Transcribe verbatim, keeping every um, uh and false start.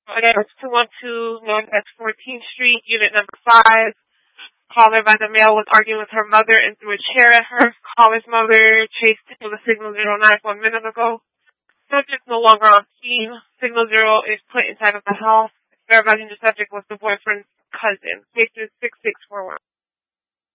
Again, it's two one two Northwest fourteenth Street, Unit number five. Caller by the mail was arguing with her mother and threw a chair at her. Caller's mother chased to the signal zero nine one minute ago. Subject no longer on scene. Signal zero is put inside of the house. Verifying the subject was the boyfriend's cousin. Case is six six four one.